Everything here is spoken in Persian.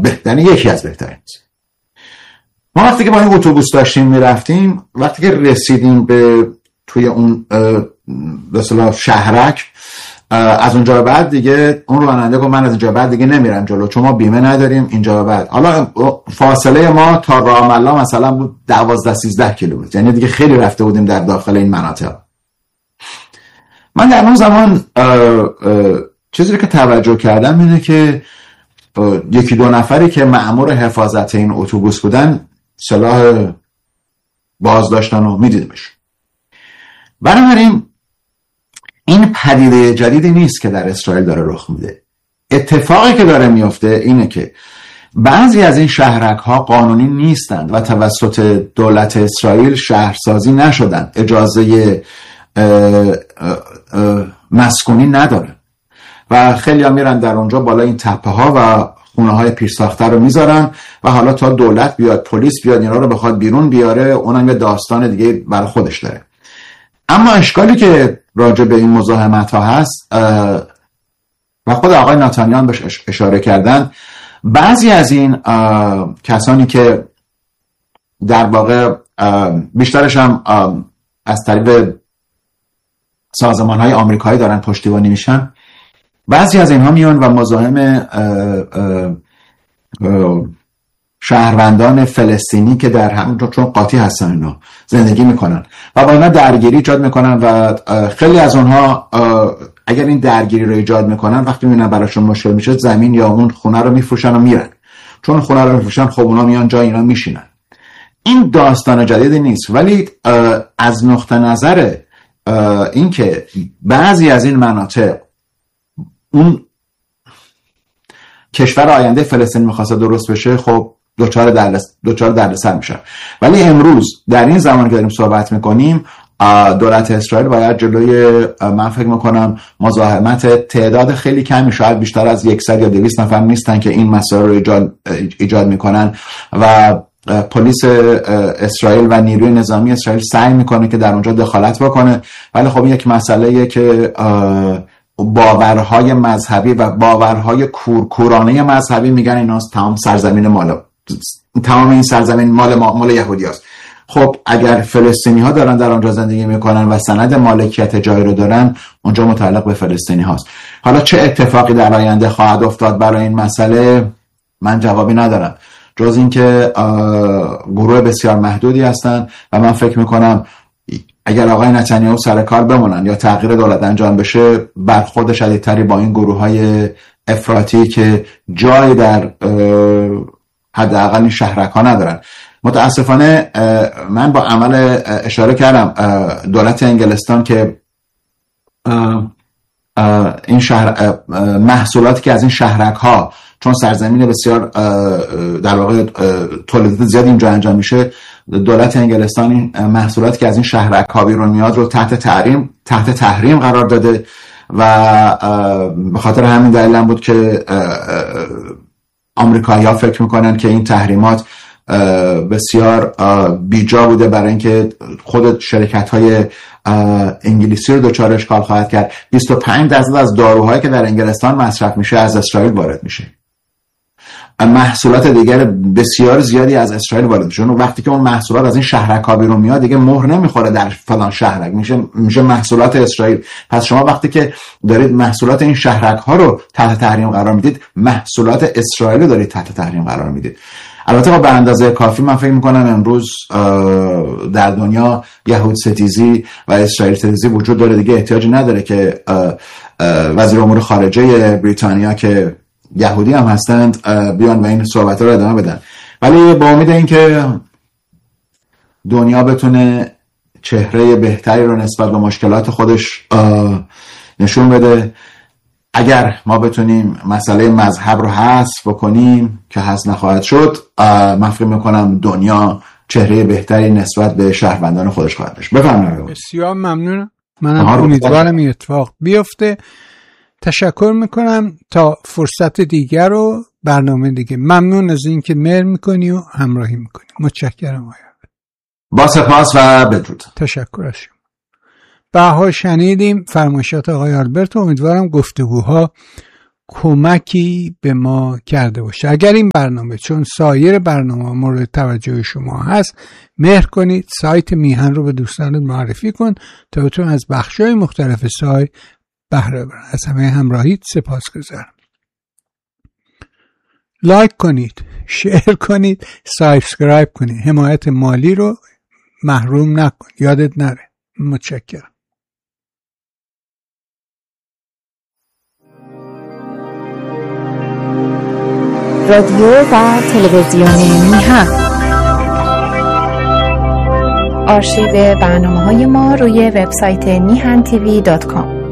یعنی یکی از بهترین. ما وقتی که با این اتوبوس داشتیم میرفتیم، وقتی که رسیدیم به توی اون به اصطلاح شهرک، از اونجا بعد دیگه اون راننده گفت من از اینجا بعد دیگه نمیرم جلو چون ما بیمه نداریم اینجا بعد. حالا فاصله ما تا رام الله مثلا بود 12-13 کیلومتر، یعنی دیگه خیلی رفته بودیم در داخل این مناطق. من در اون زمان چیزی که توجه کردم اینه که یکی دو نفری که مأمور حفاظت این اتوبوس بودن سلاح باز داشتن و میدیدمش. بنابراین این پدیده جدیدی نیست که در اسرائیل داره رخ میده. اتفاقی که داره میفته اینه که بعضی از این شهرک ها قانونی نیستند و توسط دولت اسرائیل شهرسازی نشدن، اجازه مسکونی نداره و خیلی ها میرن در اونجا بالا این تپه ها و خونه های پیشساخته رو میذارن و حالا تا دولت بیاد، پلیس بیاد اینا رو بخواد بیرون بیاره، اونم یه داستان دیگه برای خودش داره. اما اشکالی که راجع به این مزاحمت ها هست و خود آقای نتانیاهو بهش اشاره کردن، بعضی از این کسانی که در واقع بیشترش هم از طریق سازمان های آمریکایی دارن پشتیبانی میشن، بعضی از اینها میان و مزاحم شهروندان فلسطینی که در همون چون قاطی هستن اینا زندگی میکنن و با اینا درگیری ایجاد میکنن و خیلی از اونها اگر این درگیری رو ایجاد میکنن وقتی میبینن براشون مشکل میشه زمین یا اون خونه رو میفروشن و میرن. چون خونه رو میفروشن خب اونا میان جای اینا میشینن. این داستان جدیدی نیست، ولی از نقطه نظر این که بعضی از این مناطق اون کشور آینده فلسطین میخواسته درست بشه، خب دوچار دردسر میشن. ولی امروز در این زمان که داریم صحبت میکنیم دولت اسرائیل باید جلوی من فکر میکنم مزاحمت تعداد خیلی کمی، شاید بیشتر از 100 یا 200 نفر نیستن که این مسائل رو ایجاد میکنن و پلیس اسرائیل و نیروی نظامی اسرائیل سعی میکنه که در اونجا دخالت بکنه. ولی خب این یک مسئله‌ایه که باورهای مذهبی و باورهای کورکورانه مذهبی میگن اینا تمام سرزمین تمام این سرزمین مال یهودی هست. خب اگر فلسطینی ها دارن در آنجا زندگی میکنن و سند مالکیت جای رو دارن، اونجا متعلق به فلسطینی هاست. حالا چه اتفاقی در آینده خواهد افتاد برای این مسئله من جوابی ندارم، جز این که گروه بسیار محدودی هستن و من فکر میکنم اگر آقای نتانیاهو سر کار بمونن یا تغییر دولت انجام بشه، برخورد شدیدتری با این گروه های افراطی که جای در حداقل این شهرک ها ندارن. متاسفانه من با عمل اشاره کردم دولت انگلستان که این شهر محصولاتی که از این شهرک ها چون سرزمین بسیار در واقع تولیدات زیاد اینجا انجام میشه، دولت انگلستان این محصولاتی که از این شهرک ها بیرون میاد رو تحت تحریم قرار داده و به خاطر همین دلیل هم بود که آمریکایی‌ها فکر میکنن که این تحریمات بسیار بیجا بوده برای اینکه خود شرکت‌های انگلیسی رو دچار اشکال خواهد کرد. 25% از داروهایی که در انگلستان مصرف میشه از اسرائیل وارد میشه. محصولات دیگر بسیار زیادی از اسرائیل وارد میشه. وقتی که اون محصولات از این شهرک‌ها بیرون میاد دیگه مهر نمیخوره در فلان شهرک، میشه محصولات اسرائیل. پس شما وقتی که دارید محصولات این شهرک‌ها رو تحت تحریم قرار میدید، محصولات اسرائیل رو دارید تحت تحریم قرار میدید. البته به اندازه کافی من فکر میکنم امروز در دنیا یهود ستیزی و اسرائیل ستیزی وجود داره، دیگه احتیاجی نداره که وزیر امور خارجه بریتانیا که یهودی هم هستند بیان و این صحبت رو ادامه بدن. ولی با امید این که دنیا بتونه چهره بهتری رو نسبت به مشکلات خودش نشون بده، اگر ما بتونیم مسئله مذهب رو حذف بکنیم که حذف نخواهد شد، من فکر میکنم دنیا چهره بهتری نسبت به شهروندان خودش خواهد داشت. بفرمایید. بسیار ممنونم. منم امیدوارم این اتفاق بیفته. تشکر میکنم. تا فرصت دیگر و برنامه دیگه ممنون از اینکه مهر میکنی و همراهی میکنی. متشکرم. با سپاس و بدرود. تشکر از شما. بها شنیدیم فرمایشات آقای آلبرت. امیدوارم گفتگوها کمکی به ما کرده باشه. اگر این برنامه چون سایر برنامه مورد توجه شما هست، مهر کنید سایت میهن رو به دوستانت معرفی کن تا بتون از بخش‌های مختلف سایت بهره ببرن. از همه همراهیت سپاسگزارم. لایک کنید، شیر کنید، سابسکرایب کنید. حمایت مالی رو محروم نکن، یادت نره. متشکرم. رادیو و تلویزیون میهن. آرشیو برنامه‌های ما روی وبسایت mihan tv.com.